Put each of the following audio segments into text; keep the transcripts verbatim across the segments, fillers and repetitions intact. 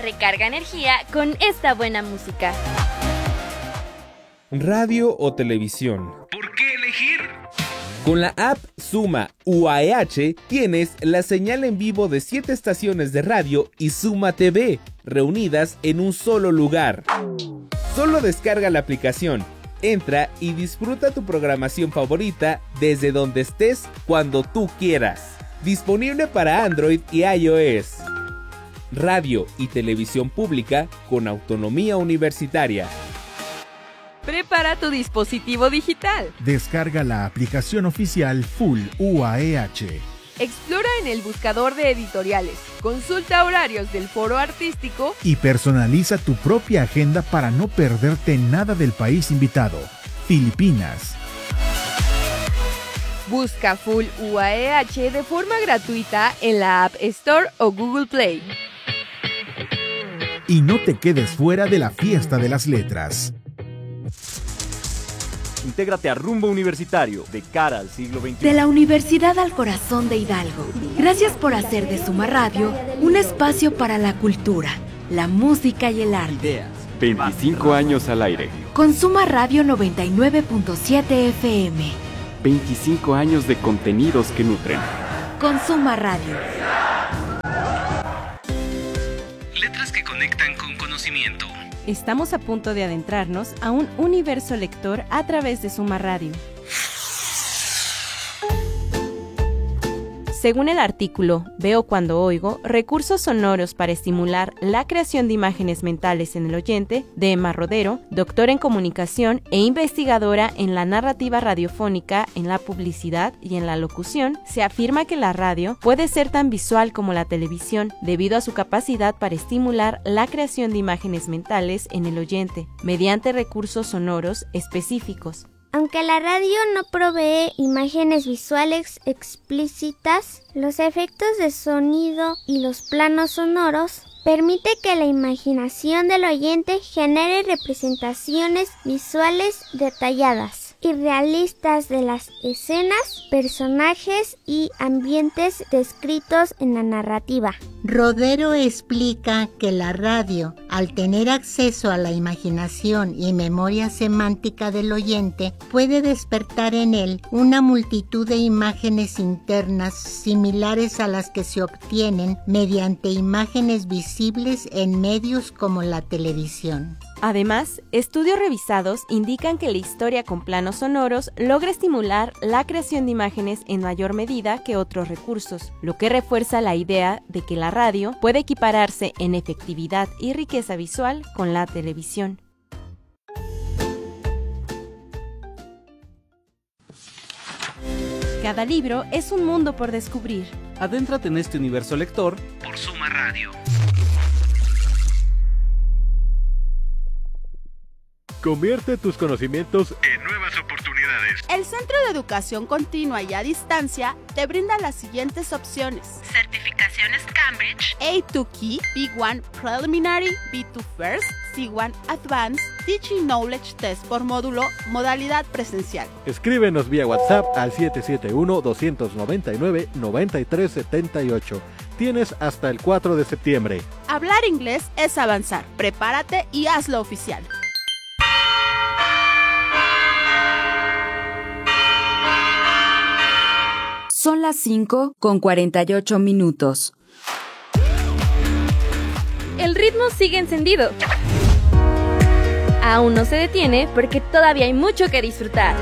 Recarga energía con esta buena música. Radio o televisión. ¿Por qué elegir? Con la app Suma U A E H tienes la señal en vivo de siete estaciones de radio y Suma T V, reunidas en un solo lugar. Solo descarga la aplicación, entra y disfruta tu programación favorita desde donde estés cuando tú quieras. Disponible para Android y iOS. Radio y televisión pública con autonomía universitaria. Prepara tu dispositivo digital. Descarga la aplicación oficial Full U A E H. Explora en el buscador de editoriales, consulta horarios del foro artístico y personaliza tu propia agenda para no perderte nada del país invitado, Filipinas. Busca Full U A E H de forma gratuita en la App Store o Google Play. Y no te quedes fuera de la fiesta de las letras. Intégrate a Rumbo Universitario, de cara al siglo veintiuno. De la Universidad al Corazón de Hidalgo. Gracias por hacer de Suma Radio un espacio para la cultura, la música y el arte. Ideas. veinticinco años al aire. Con Suma Radio noventa y nueve punto siete F M. veinticinco años de contenidos que nutren. Con Suma Radio. Letras que conectan con conocimiento. Estamos a punto de adentrarnos a un universo lector a través de Suma Radio. Según el artículo Veo cuando oigo, recursos sonoros para estimular la creación de imágenes mentales en el oyente, de Emma Rodero, doctora en comunicación e investigadora en la narrativa radiofónica, en la publicidad y en la locución, se afirma que la radio puede ser tan visual como la televisión debido a su capacidad para estimular la creación de imágenes mentales en el oyente, mediante recursos sonoros específicos. Aunque la radio no provee imágenes visuales explícitas, los efectos de sonido y los planos sonoros permite que la imaginación del oyente genere representaciones visuales detalladas y realistas de las escenas, personajes y ambientes descritos en la narrativa. Rodero explica que la radio, al tener acceso a la imaginación y memoria semántica del oyente, puede despertar en él una multitud de imágenes internas similares a las que se obtienen mediante imágenes visibles en medios como la televisión. Además, estudios revisados indican que la historia con planos sonoros logra estimular la creación de imágenes en mayor medida que otros recursos, lo que refuerza la idea de que la radio puede equipararse en efectividad y riqueza visual con la televisión. Cada libro es un mundo por descubrir. Adéntrate en este universo lector por Suma Radio. Convierte tus conocimientos en nuevas oportunidades. El Centro de Educación Continua y a Distancia te brinda las siguientes opciones: certificaciones Cambridge, A dos Key, B uno Preliminary, B dos First, C uno Advanced, Teaching Knowledge Test por módulo, modalidad presencial. Escríbenos vía WhatsApp al siete siete uno, dos nueve nueve, nueve tres siete ocho. Tienes hasta el cuatro de septiembre. Hablar inglés es avanzar. Prepárate y hazlo oficial. Son las cinco con cuarenta y ocho minutos. El ritmo sigue encendido. Aún no se detiene porque todavía hay mucho que disfrutar.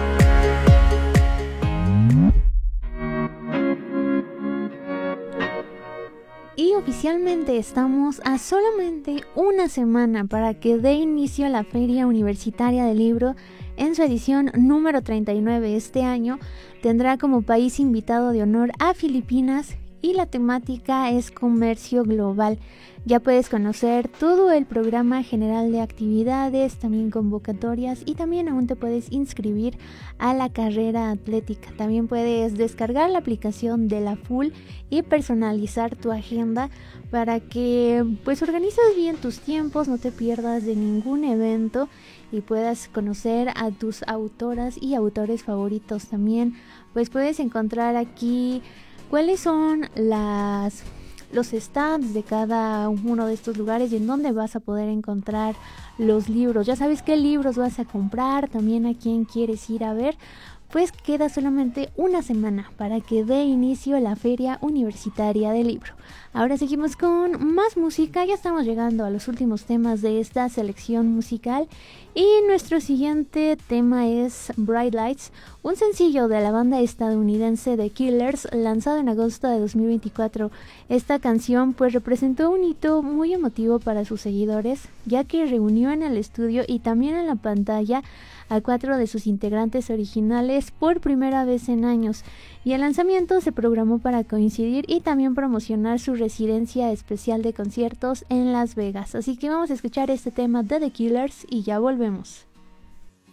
Y oficialmente estamos a solamente una semana para que dé inicio a la Feria Universitaria del Libro en su edición número treinta y nueve. Este año tendrá como país invitado de honor a Filipinas y la temática es comercio global. Ya puedes conocer todo el programa general de actividades, también convocatorias y también aún te puedes inscribir a la carrera atlética. También puedes descargar la aplicación de la Full y personalizar tu agenda para que pues organices bien tus tiempos, no te pierdas de ningún evento y puedas conocer a tus autoras y autores favoritos. También pues puedes encontrar aquí cuáles son las los stands de cada uno de estos lugares y en donde vas a poder encontrar los libros. Ya sabes qué libros vas a comprar, también a quién quieres ir a ver. Pues queda solamente una semana para que dé inicio la Feria Universitaria del Libro. Ahora seguimos con más música, ya estamos llegando a los últimos temas de esta selección musical y nuestro siguiente tema es Bright Lights, un sencillo de la banda estadounidense The Killers lanzado en agosto de dos mil veinticuatro. Esta canción pues representó un hito muy emotivo para sus seguidores, ya que reunió en el estudio y también en la pantalla a cuatro de sus integrantes originales por primera vez en años, y el lanzamiento se programó para coincidir y también promocionar su residencia especial de conciertos en Las Vegas. Así que vamos a escuchar este tema de The Killers y ya volvemos.